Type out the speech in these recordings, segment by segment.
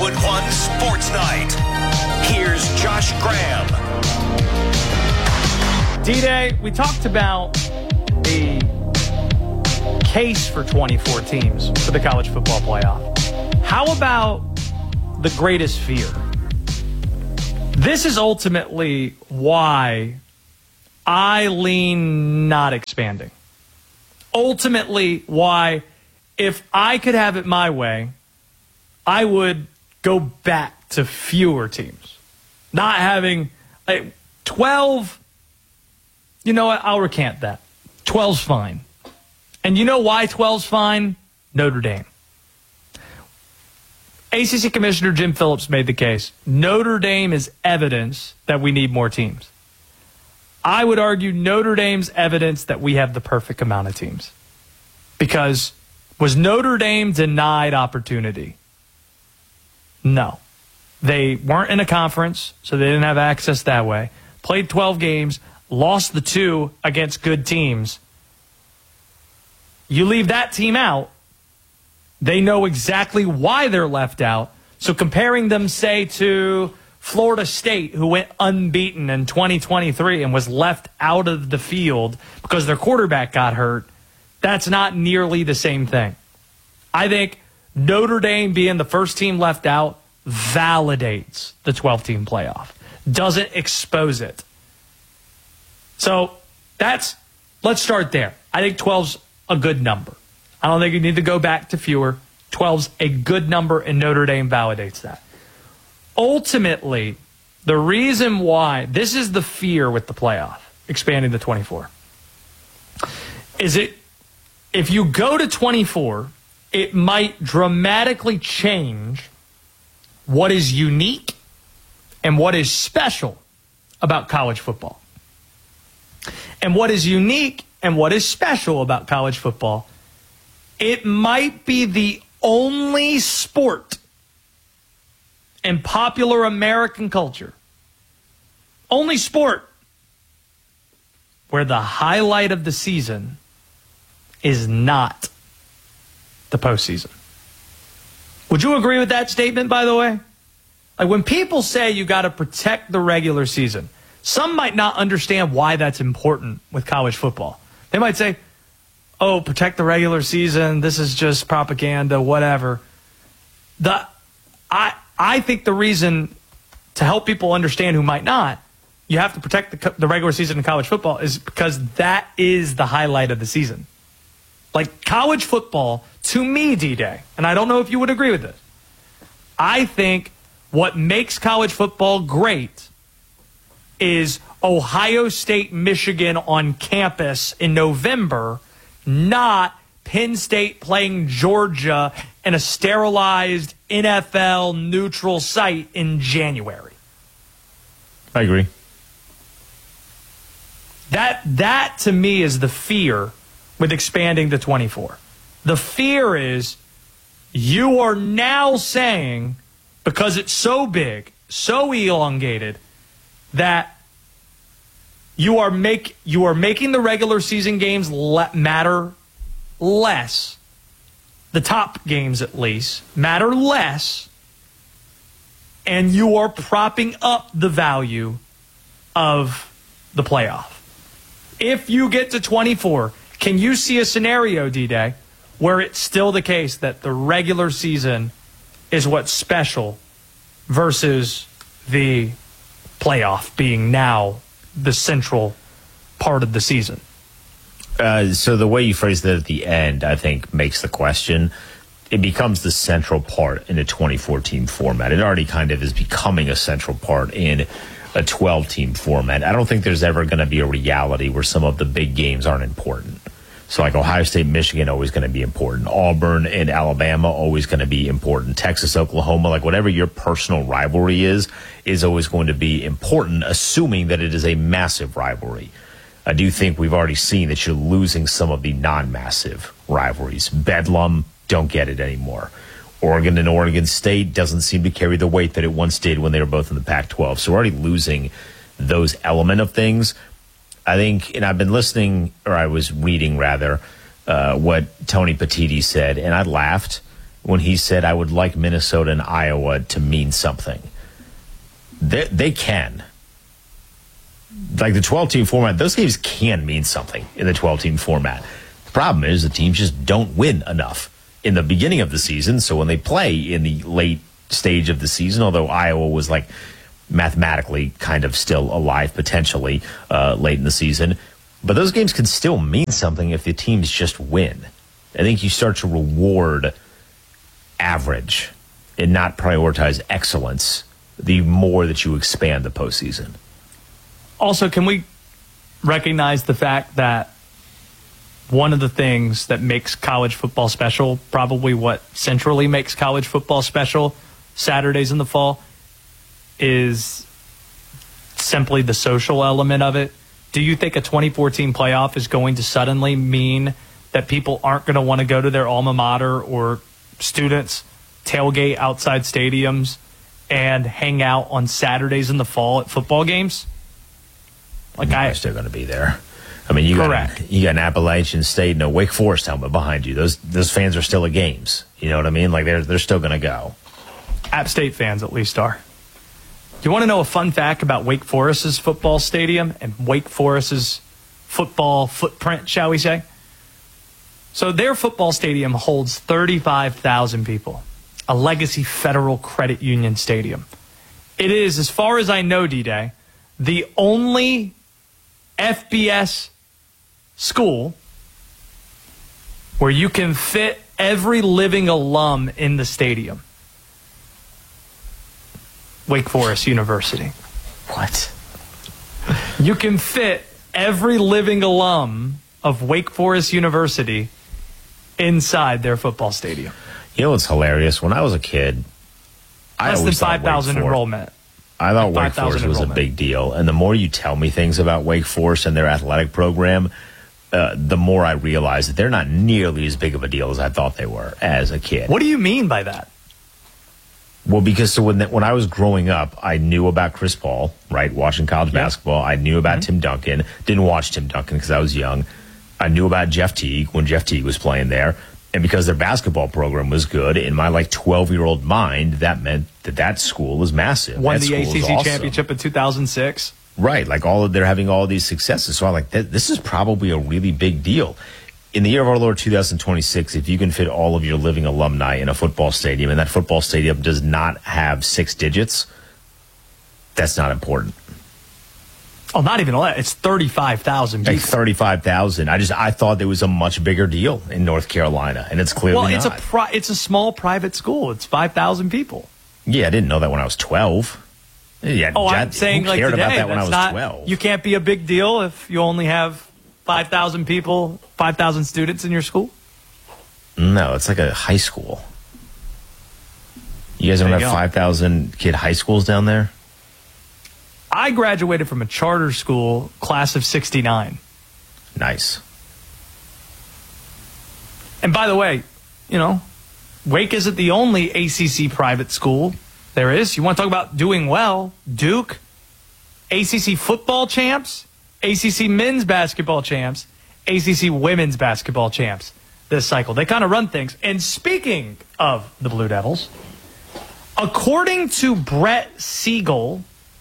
Hollywood One Sports Night. Here's Josh Graham. D-Day, we talked about the case for 24 teams for the college football playoff. How about the greatest fear? This is ultimately why I lean not expanding. Ultimately why, if I could have it my way, I would go back to fewer teams. Not having 12, you know what, I'll recant that. 12's fine. And you know why 12's fine? Notre Dame. ACC Commissioner Jim Phillips made the case. Notre Dame is evidence that we need more teams. I would argue Notre Dame's evidence that we have the perfect amount of teams. Because was Notre Dame denied opportunity? No. They weren't in a conference, so they didn't have access that way. Played 12 games, lost the 2 against good teams. You leave that team out, they know exactly why they're left out. So comparing them, say, to Florida State, who went unbeaten in 2023 and was left out of the field because their quarterback got hurt, that's not nearly the same thing. I think Notre Dame being the first team left out validates the 12-team playoff, doesn't expose it. So let's start there. I think 12's a good number. I don't think you need to go back to fewer. 12's a good number, and Notre Dame validates that. Ultimately, the reason why this is the fear with the playoff, expanding to 24, is if you go to 24, it might dramatically change what is unique and what is special about college football. And what is unique and what is special about college football, it might be the only sport in popular American culture, only sport where the highlight of the season is not the postseason. Would you agree with that statement, by the way? Like, when people say you got to protect the regular season, some might not understand why that's important with college football. They might say, oh, protect the regular season, this is just propaganda, whatever. I think the reason, to help people understand who might not, you have to protect the regular season in college football is because that is the highlight of the season. Like, college football, to me, D-Day, and I don't know if you would agree with this, I think what makes college football great is Ohio State, Michigan on campus in November, not Penn State playing Georgia in a sterilized NFL neutral site in January. I agree. That to me is the fear with expanding to 24. The fear is you are now saying, because it's so big, so elongated, that you are making the regular season games matter less. The top games, at least, matter less. And you are propping up the value of the playoff. If you get to 24, can you see a scenario, D-Day, where it's still the case that the regular season is what's special versus the playoff being now the central part of the season? So the way you phrased it at the end, I think, makes the question. It becomes the central part in a 24-team format. It already kind of is becoming a central part in a 12-team format. I don't think there's ever going to be a reality where some of the big games aren't important. So like Ohio State, Michigan, always going to be important. Auburn and Alabama, always going to be important. Texas, Oklahoma, like whatever your personal rivalry is always going to be important, assuming that it is a massive rivalry. I do think we've already seen that you're losing some of the non-massive rivalries. Bedlam, don't get it anymore. Oregon and Oregon State doesn't seem to carry the weight that it once did when they were both in the Pac-12. So we're already losing those element of things. I think, and I've been listening, or I was reading rather, what Tony Petitti said, and I laughed when he said, I would like Minnesota and Iowa to mean something. They can. Like the 12-team format, those games can mean something in the 12-team format. The problem is the teams just don't win enough in the beginning of the season. So when they play in the late stage of the season, although Iowa was like mathematically kind of still alive potentially late in the season, but those games can still mean something if the teams just win. I think you start to reward average and not prioritize excellence the more that you expand the postseason. Also, can we recognize the fact that one of the things that makes college football special, probably what centrally makes college football special Saturdays in the fall, is simply the social element of it? Do you think a 2014 playoff is going to suddenly mean that people aren't going to want to go to their alma mater or students tailgate outside stadiums and hang out on Saturdays in the fall at football games? Like I'm still going to be there. I mean, you got an Appalachian State and a Wake Forest helmet behind you. Those fans are still at games. You know what I mean? Like they're still going to go. App State fans at least are. Do you want to know a fun fact about Wake Forest's football stadium and Wake Forest's football footprint, shall we say? So their football stadium holds 35,000 people, a legacy Federal Credit Union stadium. It is, as far as I know, D-Day, the only FBS school where you can fit every living alum in the stadium. Wake Forest University. What? You can fit every living alum of Wake Forest University inside their football stadium. You know what's hilarious? When I was a kid, less than 5,000 enrollment. I thought Wake Forest was a big deal. And the more you tell me things about Wake Forest and their athletic program, the more I realize that they're not nearly as big of a deal as I thought they were as a kid. What do you mean by that? Well, because when I was growing up, I knew about Chris Paul, right, watching college basketball. I knew about Tim Duncan. Didn't watch Tim Duncan because I was young. I knew about Jeff Teague when Jeff Teague was playing there. And because their basketball program was good, in my 12-year-old mind, that meant that school was massive. Won the ACC championship in 2006. Right, they're having all these successes. So I'm like, this is probably a really big deal. In the year of our Lord 2026, if you can fit all of your living alumni in a football stadium, and that football stadium does not have 6 digits, that's not important. Oh, not even that. It's 35,000 people. Like 35,000. I thought there was a much bigger deal in North Carolina, and it's clearly not. It's a small private school. It's 5,000 people. Yeah, I didn't know that when I was 12. Yeah, I'm saying who cared today, about that when I was 12? You can't be a big deal if you only have 5,000 people, 5,000 students in your school? No, it's like a high school. You guys don't have 5,000 kid high schools down there? I graduated from a charter school, class of 69. Nice. And by the way, Wake isn't the only ACC private school there is. You want to talk about doing well? Duke, ACC football champs, ACC men's basketball champs, ACC women's basketball champs this cycle. They kind of run things. And speaking of the Blue Devils, according to Brett Siegel,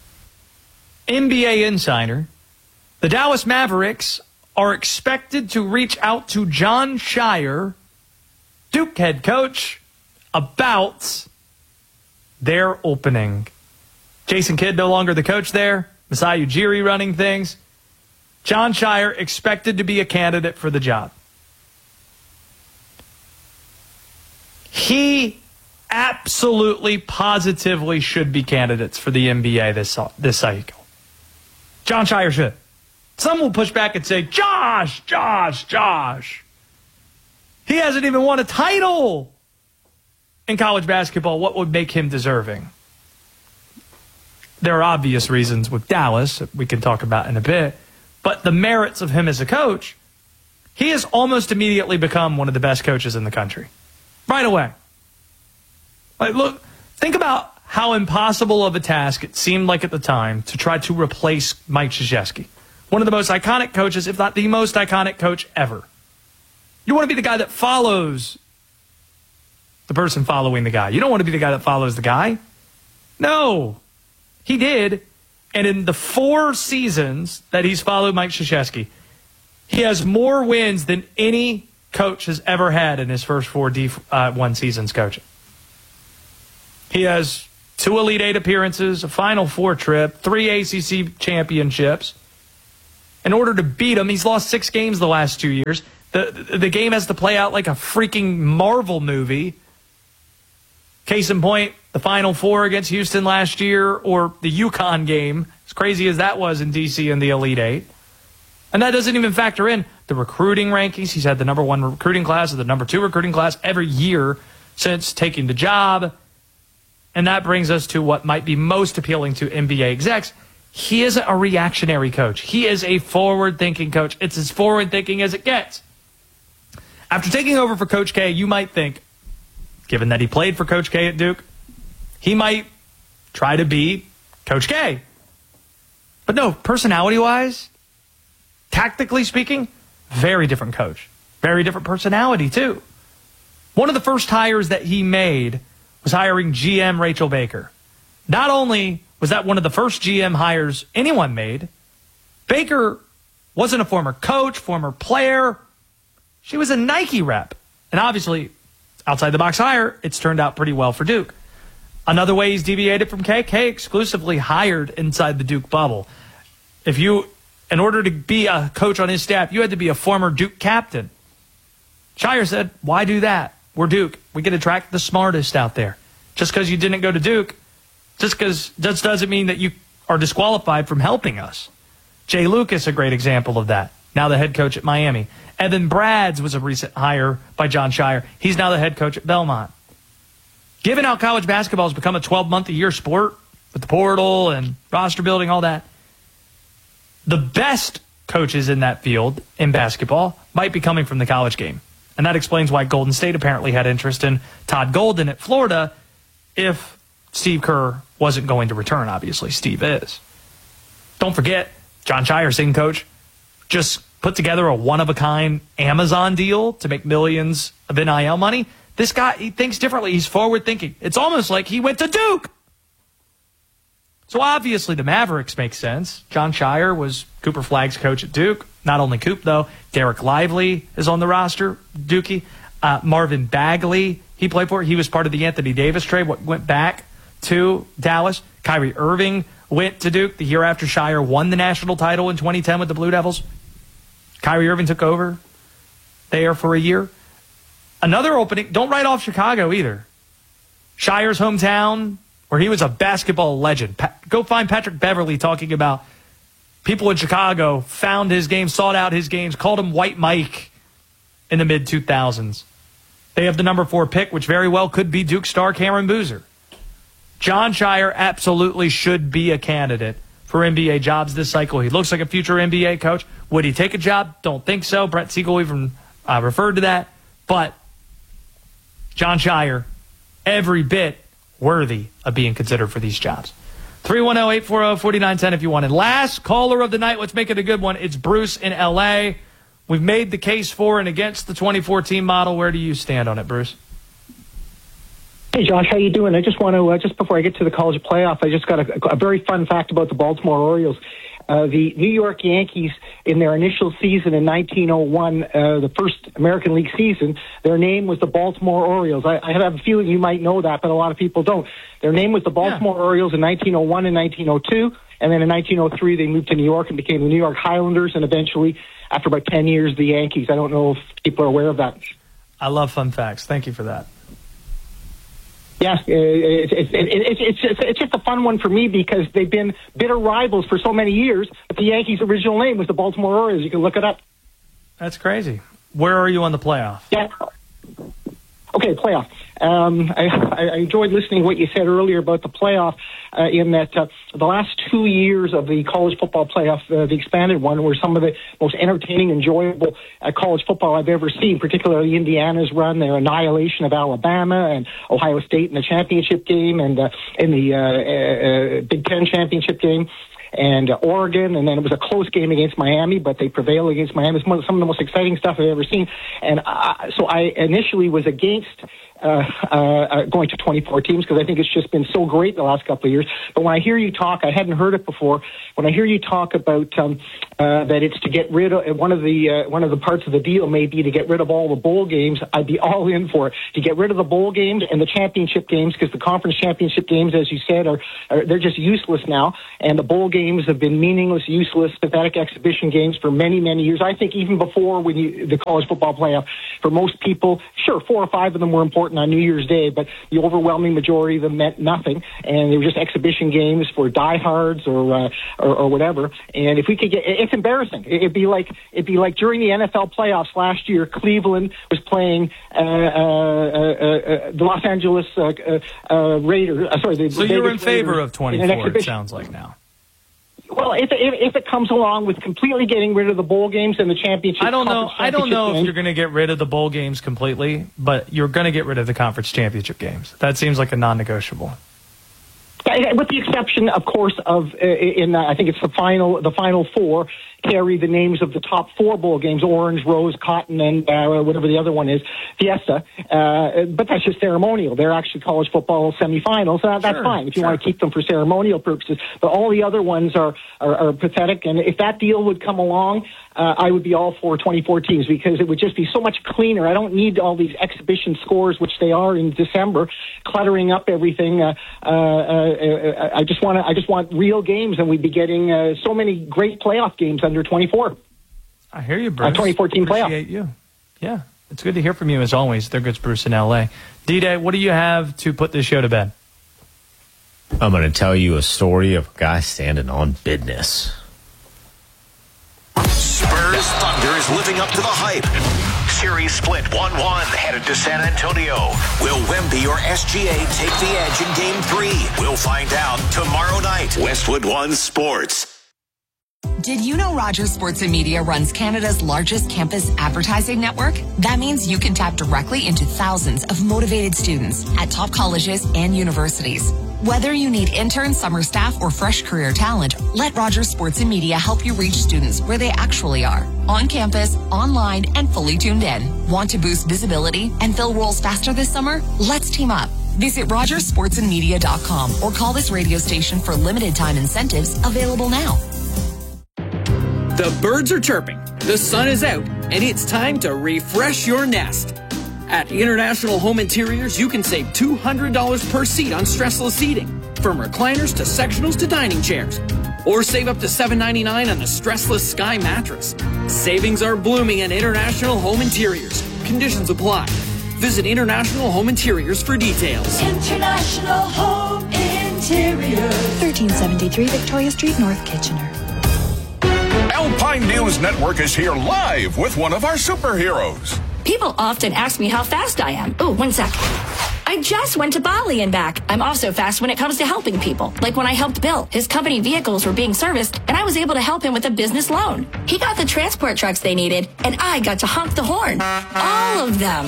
NBA insider, the Dallas Mavericks are expected to reach out to Jon Scheyer, Duke head coach, about their opening. Jason Kidd no longer the coach there. Masai Ujiri running things. Jon Scheyer expected to be a candidate for the job. He absolutely, positively should be candidates for the NBA this cycle. Jon Scheyer should. Some will push back and say, Josh. He hasn't even won a title in college basketball. What would make him deserving? There are obvious reasons with Dallas that we can talk about in a bit. But the merits of him as a coach, he has almost immediately become one of the best coaches in the country. Right away. Look, think about how impossible of a task it seemed like at the time to try to replace Mike Krzyzewski. One of the most iconic coaches, if not the most iconic coach ever. You want to be the guy that follows the person following the guy. You don't want to be the guy that follows the guy. No, he did. And in the 4 seasons that he's followed Mike Krzyzewski, he has more wins than any coach has ever had in his first 4 D1 seasons coaching. He has 2 Elite 8 appearances, a Final Four trip, 3 ACC championships. In order to beat him, he's lost 6 games the last 2 years. The game has to play out like a freaking Marvel movie. Case in point, the Final Four against Houston last year, or the UConn game, as crazy as that was in D.C. in the Elite 8. And that doesn't even factor in the recruiting rankings. He's had the number 1 recruiting class or the number 2 recruiting class every year since taking the job. And that brings us to what might be most appealing to NBA execs. He isn't a reactionary coach. He is a forward-thinking coach. It's as forward-thinking as it gets. After taking over for Coach K, you might think, given that he played for Coach K at Duke, he might try to be Coach K. But no, personality-wise, tactically speaking, very different coach. Very different personality, too. One of the first hires that he made was hiring GM Rachel Baker. Not only was that one of the first GM hires anyone made, Baker wasn't a former coach, former player. She was a Nike rep. And obviously, outside the box hire, it's turned out pretty well for Duke. Another way he's deviated from K exclusively hired inside the Duke bubble. In order to be a coach on his staff, you had to be a former Duke captain. Shire said, why do that? We're Duke. We can attract the smartest out there. Just because you didn't go to Duke, just doesn't mean that you are disqualified from helping us. Jay Lucas, a great example of that. Now the head coach at Miami. Evan Brads was a recent hire by John Shire. He's now the head coach at Belmont. Given how college basketball has become a 12-month-a-year sport with the portal and roster building, all that, the best coaches in that field in basketball might be coming from the college game. And that explains why Golden State apparently had interest in Todd Golden at Florida if Steve Kerr wasn't going to return. Obviously, Steve is. Don't forget, John Shire, same coach, just put together a one-of-a-kind Amazon deal to make millions of NIL money. This guy, he thinks differently. He's forward-thinking. It's almost like he went to Duke. So obviously the Mavericks make sense. John Shire was Cooper Flagg's coach at Duke. Not only Coop, though. Derek Lively is on the roster, Dookie. Marvin Bagley, he played for. He was part of the Anthony Davis trade, went back to Dallas. Kyrie Irving went to Duke the year after Shire won the national title in 2010 with the Blue Devils. Kyrie Irving took over there for a year. Another opening, don't write off Chicago either. Shire's hometown, where he was a basketball legend. Go find Patrick Beverly talking about people in Chicago found his game, sought out his games, called him White Mike in the mid-2000s. They have the number 4 pick, which very well could be Duke star Cameron Boozer. John Shire absolutely should be a candidate for NBA jobs this cycle. He looks like a future NBA coach. Would he take a job? Don't think so. Brett Siegel even referred to that. But John Shire, every bit worthy of being considered for these jobs. 310-840-4910 if you want it. Last caller of the night. Let's make it a good one. It's Bruce in L.A. We've made the case for and against the 2014 model. Where do you stand on it, Bruce? Hey, Josh, how you doing? I just want to, just before I get to the college playoff, I just got a very fun fact about the Baltimore Orioles. The New York Yankees, in their initial season in 1901, the first American League season, their name was the Baltimore Orioles. I have a feeling you might know that, but a lot of people don't. Their name was the Baltimore Orioles in 1901 and 1902, and then in 1903 they moved to New York and became the New York Highlanders, and eventually, after about 10 years, the Yankees. I don't know if people are aware of that. I love fun facts. Thank you for that. Yeah, it's just a fun one for me because they've been bitter rivals for so many years. But the Yankees' original name was the Baltimore Orioles. You can look it up. That's crazy. Where are you on the playoff? Yeah. Okay, playoff. I enjoyed listening to what you said earlier about the playoff in that the last 2 years of the college football playoff, the expanded one, were some of the most entertaining, enjoyable college football I've ever seen, particularly Indiana's run, their annihilation of Alabama and Ohio State in the championship game and in the Big Ten championship game. And Oregon, and then it was a close game against Miami, but they prevailed against Miami. It's some of the most exciting stuff I've ever seen. And so I initially was against going to 24 teams because I think it's just been so great the last couple of years. But when I hear you talk, I hadn't heard it before. When I hear you talk about that it's to get rid of one of the parts of the deal may be to get rid of all the bowl games, I'd be all in for it. To get rid of the bowl games and the championship games, because the conference championship games, as you said, are they're just useless now, and the bowl games have been meaningless, useless, pathetic exhibition games for many, many years. I think even before the college football playoff, for most people, sure, 4 or 5 of them were important on New Year's Day, but the overwhelming majority of them meant nothing, and they were just exhibition games for diehards or whatever. And if we could get, it's embarrassing. It'd be like during the NFL playoffs last year, Cleveland was playing the Los Angeles Raiders. So you're in favor of 24? It sounds like now. Well, if it comes along with completely getting rid of the bowl games and the championship, I don't know if you're going to get rid of the bowl games completely, but you're going to get rid of the conference championship games. That seems like a non-negotiable. With the exception, of course, of I think it's the final 4 carry the names of the top 4 bowl games: Orange, Rose, Cotton, and whatever the other one is, Fiesta. But that's just ceremonial. They're actually college football semifinals. That's fine if you want to keep them for ceremonial purposes. But all the other ones are pathetic. And if that deal would come along, I would be all for 24 teams because it would just be so much cleaner. I don't need all these exhibition scores, which they are in December, cluttering up everything. I just want real games, and we'd be getting so many great playoff games under 24. I hear you, Bruce. 2014 playoff. Appreciate you. Yeah, it's good to hear from you as always. There goes Bruce in L.A. D-Day, what do you have to put this show to bed? I'm going to tell you a story of a guy standing on business. Spurs Thunder is living up to the hype. Series split 1-1 headed to San Antonio. Will Wemby or SGA take the edge in Game 3? We'll find out tomorrow night. Westwood One Sports. Did you know Rogers Sports and Media runs Canada's largest campus advertising network? That means you can tap directly into thousands of motivated students at top colleges and universities. Whether you need interns, summer staff, or fresh career talent, let Rogers Sports and Media help you reach students where they actually are. On campus, online, and fully tuned in. Want to boost visibility and fill roles faster this summer? Let's team up. Visit RogersSportsandMedia.com or call this radio station for limited time incentives available now. The birds are chirping, the sun is out, and it's time to refresh your nest. At International Home Interiors, you can save $200 per seat on stressless seating, from recliners to sectionals to dining chairs. Or save up to $7.99 on a stressless Sky mattress. Savings are blooming at International Home Interiors. Conditions apply. Visit International Home Interiors for details. International Home Interiors. 1373 Victoria Street, North Kitchener. Alpine News Network is here live with one of our superheroes. People often ask me how fast I am. Oh, 1 sec. I just went to Bali and back. I'm also fast when it comes to helping people. Like when I helped Bill. His company vehicles were being serviced, and I was able to help him with a business loan. He got the transport trucks they needed, and I got to honk the horn. All of them.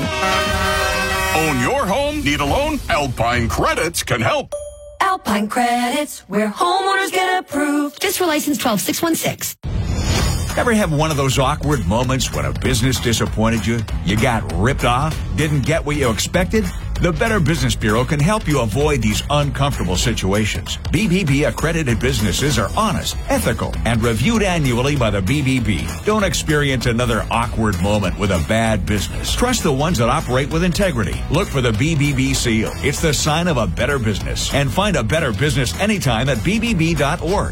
Own your home? Need a loan? Alpine Credits can help. Alpine Credits, where homeowners get approved. Just for license 12616. Ever have one of those awkward moments when a business disappointed you? You got ripped off? Didn't get what you expected? The Better Business Bureau can help you avoid these uncomfortable situations. BBB accredited businesses are honest, ethical, and reviewed annually by the BBB. Don't experience another awkward moment with a bad business. Trust the ones that operate with integrity. Look for the BBB seal. It's the sign of a better business. And find a better business anytime at bbb.org.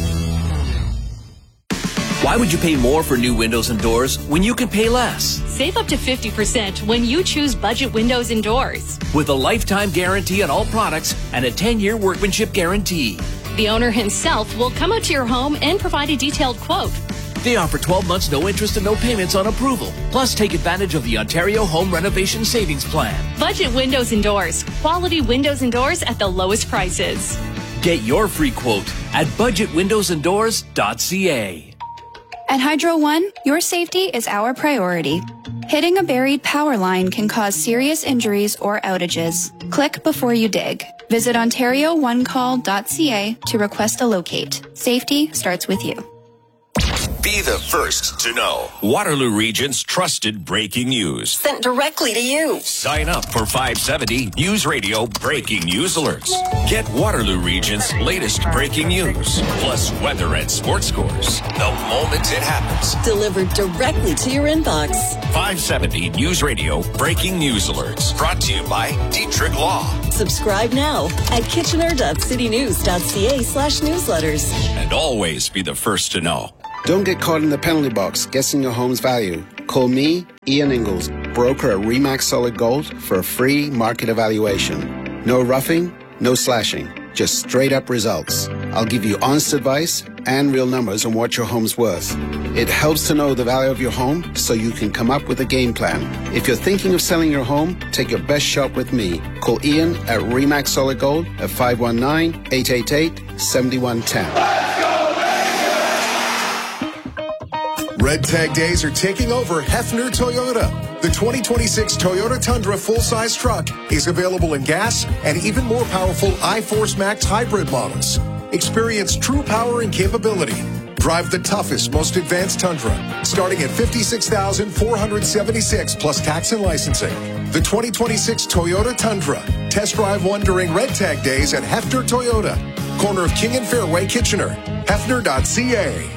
Why would you pay more for new windows and doors when you can pay less? Save up to 50% when you choose Budget Windows and Doors. With a lifetime guarantee on all products and a 10-year workmanship guarantee. The owner himself will come out to your home and provide a detailed quote. They offer 12 months no interest and no payments on approval. Plus, take advantage of the Ontario Home Renovation Savings Plan. Budget Windows and Doors. Quality windows and doors at the lowest prices. Get your free quote at budgetwindowsanddoors.ca. At Hydro One, your safety is our priority. Hitting a buried power line can cause serious injuries or outages. Click before you dig. Visit OntarioOneCall.ca to request a locate. Safety starts with you. Be the first to know. Waterloo Region's trusted breaking news. Sent directly to you. Sign up for 570 News Radio Breaking News Alerts. Get Waterloo Region's latest breaking news, plus weather and sports scores, the moment it happens. Delivered directly to your inbox. 570 News Radio Breaking News Alerts. Brought to you by Dietrich Law. Subscribe now at kitchener.citynews.ca/newsletters. And always be the first to know. Don't get caught in the penalty box guessing your home's value. Call me, Ian Ingalls, broker at RE/MAX Solid Gold, for a free market evaluation. No roughing, no slashing, just straight up results. I'll give you honest advice and real numbers on what your home's worth. It helps to know the value of your home so you can come up with a game plan. If you're thinking of selling your home, take your best shot with me. Call Ian at RE/MAX Solid Gold at 519-888-7110. Red Tag Days are taking over Hefner Toyota. The 2026 Toyota Tundra full-size truck is available in gas and even more powerful iForce Max hybrid models. Experience true power and capability. Drive the toughest, most advanced Tundra, starting at $56,476 plus tax and licensing. The 2026 Toyota Tundra. Test drive one during Red Tag Days at Hefner Toyota, corner of King and Fairway, Kitchener. Hefner.ca.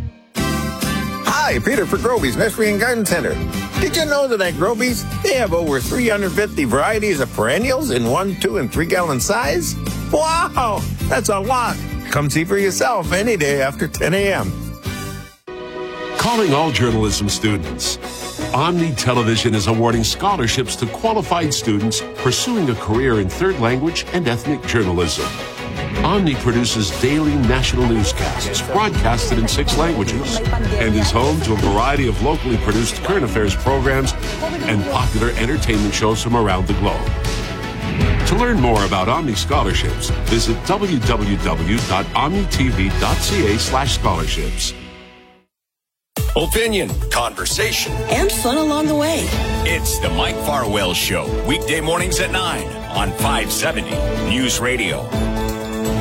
Hi, Peter for Groby's Nursery and Garden Center. Did you know that at Groby's, they have over 350 varieties of perennials in 1, 2, and 3 gallon size? Wow, that's a lot. Come see for yourself any day after 10 a.m. Calling all journalism students. Omni Television is awarding scholarships to qualified students pursuing a career in third language and ethnic journalism. Omni produces daily national newscasts broadcasted in 6 languages and is home to a variety of locally produced current affairs programs and popular entertainment shows from around the globe. To learn more about Omni scholarships, visit www.omnitv.ca/scholarships. Opinion, conversation, and fun along the way. It's the Mike Farwell Show, weekday mornings at 9 on 570 News Radio.